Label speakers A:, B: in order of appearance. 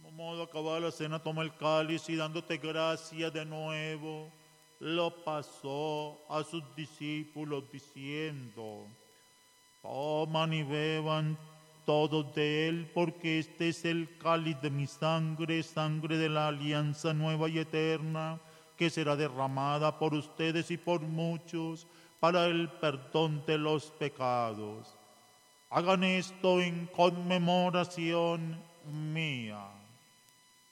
A: Modo acabada la cena, toma el cáliz y dándote gracia de nuevo, lo pasó a sus discípulos diciendo: toman y beban todos de él, porque este es el cáliz de mi sangre, sangre de la alianza nueva y eterna, que será derramada por ustedes y por muchos para el perdón de los pecados. Hagan esto en conmemoración mía.